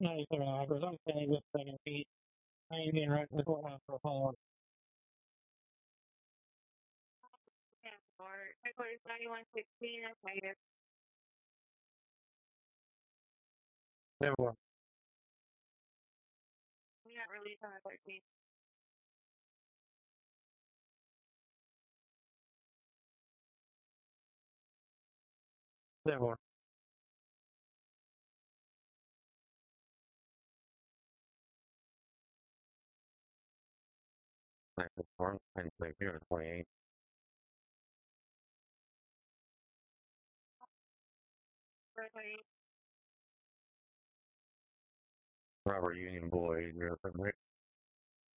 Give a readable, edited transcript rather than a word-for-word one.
Hey, Robbers, I'm saying this second Pete. I ain't been right with one for hard. Yeah, or headquarters 9116, that's negative. Never. We got released on the 13th. Never. Like the fourth and like here 28. Robert Union Boy, you're from Rick.